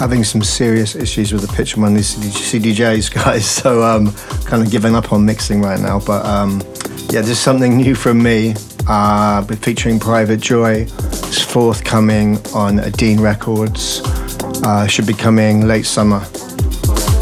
having some serious issues with the pitch on one of these CDJs, guys, so kind of giving up on mixing right now. But yeah, there's something new from me, featuring Private Joy. It's forthcoming on Dean Records. Should be coming late summer.